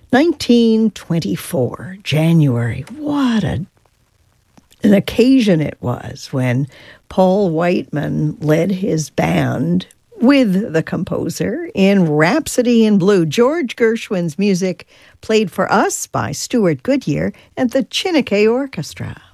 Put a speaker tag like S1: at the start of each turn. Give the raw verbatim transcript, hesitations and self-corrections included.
S1: nineteen twenty-four, January. What a, an occasion it was when Paul Whiteman led his band with the composer in Rhapsody in Blue, George Gershwin's music played for us by Stuart Goodyear and the Chineke Orchestra.